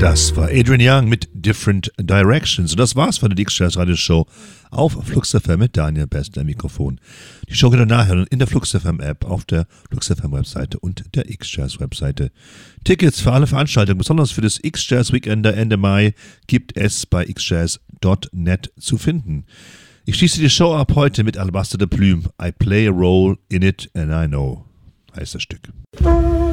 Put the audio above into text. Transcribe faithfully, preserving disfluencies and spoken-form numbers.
Das war Adrian Young mit Different Directions. Und das war's von der X-Jazz Radio Show auf Flux F M mit Daniel Best am Mikrofon. Die Show geht dann nachher in der Flux F M App, auf der Flux F M Webseite und der X-Jazz Webseite. Tickets für alle Veranstaltungen, besonders für das X-Jazz Weekender Ende Mai, gibt es bei x jazz punkt net zu finden. Ich schließe die Show ab heute mit Alabaster de Plume. I play a role in it and I know. Heißt das Stück.